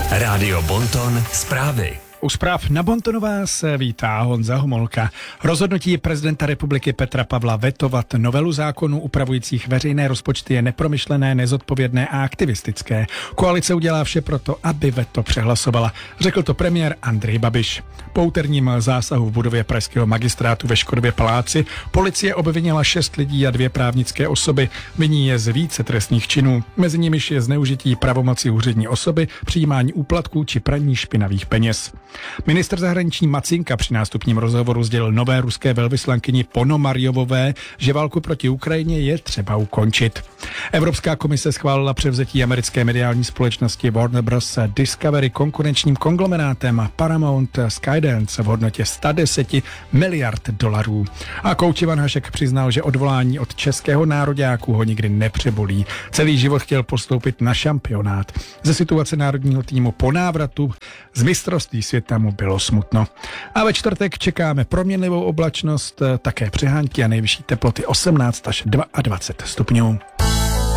Rádio Bonton zprávy. U zpráv na Bontonu vás vítá Honza Homolka. Rozhodnutí prezidenta republiky Petra Pavla vetovat novelu zákonů upravujících veřejné rozpočty je nepromyšlené, nezodpovědné a aktivistické. Koalice udělá vše proto, aby veto přehlasovala, řekl to premiér Andrej Babiš. Po úterním zásahu v budově pražského magistrátu ve Škodově paláci policie obvinila 6 lidí a 2 právnické osoby. Viní je z více trestných činů. Mezi nimiž je zneužití pravomoci úřední osoby, přijímání úplatků či praní špinavých peněz. Ministr zahraničí Macinka při nástupním rozhovoru sdělil nové ruské velvyslankyni Ponomarjovové, že válku proti Ukrajině je třeba ukončit. Evropská komise schválila převzetí americké mediální společnosti Warner Bros. Discovery konkurenčním konglomerátem Paramount Skydance v hodnotě 110 miliard dolarů. A kouč Ivan Hašek přiznal, že odvolání od českého nároďáku ho nikdy nepřebolí. Celý život chtěl postoupit na šampionát. Ze situace národního týmu po návratu z mistrovství světa mu bylo smutno. A ve čtvrtek čekáme proměnlivou oblačnost, také přehánky a nejvyšší teploty 18 až 22 stupňů.